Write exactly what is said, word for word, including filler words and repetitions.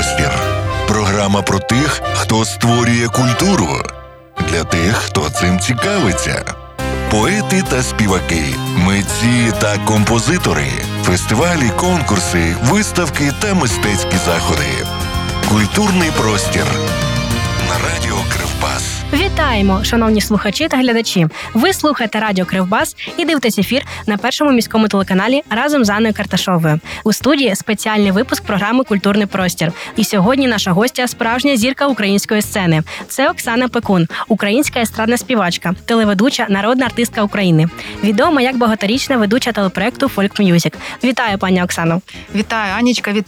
простір. Програма про тих, хто створює культуру. Для тих, хто цим цікавиться. Поети та співаки, митці та композитори, фестивалі, конкурси, виставки та мистецькі заходи. Культурний простір на радіо Кривбас. Вітаємо, шановні слухачі та глядачі! Ви слухаєте радіо Кривбас і дивитесь ефір на першому міському телеканалі разом з Анною Карташовою. У студії спеціальний випуск програми «Культурний простір». І сьогодні наша гостя – справжня зірка української сцени. Це Оксана Пекун, українська естрадна співачка, телеведуча, народна артистка України. Відома як багаторічна ведуча телепроекту «Folk Music». Вітаю, пані Оксано! Вітаю, Анічка,